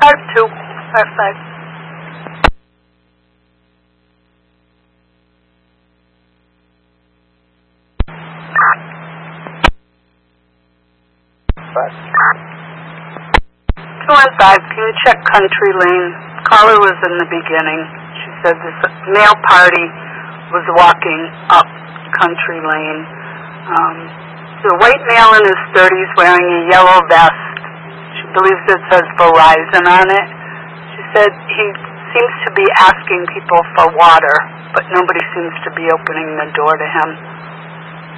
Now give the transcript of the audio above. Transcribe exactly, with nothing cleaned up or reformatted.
Five two. Five five. Two one five. Can you check Country Lane? Caller was in the beginning. She said this male party was walking up Country Lane. Um, the white male in his thirties wearing a yellow vest. She believes it says Verizon on it. She said he seems to be asking people for water, but nobody seems to be opening the door to him.